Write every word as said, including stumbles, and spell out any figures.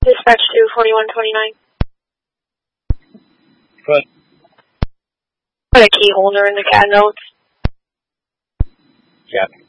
Dispatch two forty-one twenty-nine. Put. Put a key holder in the cat notes. Yeah.